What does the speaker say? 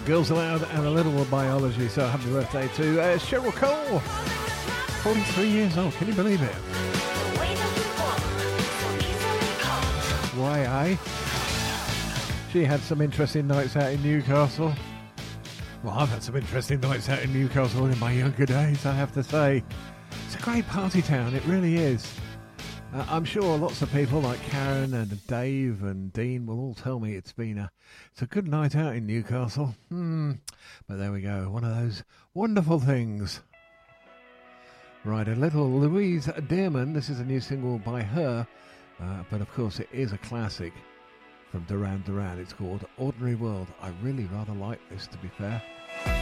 Girls Aloud and a little more biology. So happy birthday to Cheryl Cole. 43 years old. Can you believe it? Why, eh? She had some interesting nights out in Newcastle. Well, I've had some interesting nights out in Newcastle in my younger days, I have to say. It's a great party town, it really is. I'm sure lots of people like Karen and Dave and Dean will all tell me it's a good night out in Newcastle. But there we go, one of those wonderful things. Right, a little Louise Dearman. This is a new single by her, but of course it is a classic from Duran Duran. It's called Ordinary World. I really rather like this, to be fair.